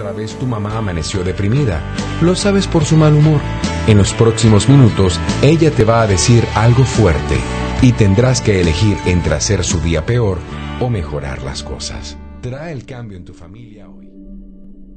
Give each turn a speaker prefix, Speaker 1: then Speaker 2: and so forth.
Speaker 1: Otra vez tu mamá amaneció deprimida. Lo sabes por su mal humor. En los próximos minutos, ella te va a decir algo fuerte y tendrás que elegir entre hacer su día peor o mejorar las cosas. Trae el cambio en tu familia hoy.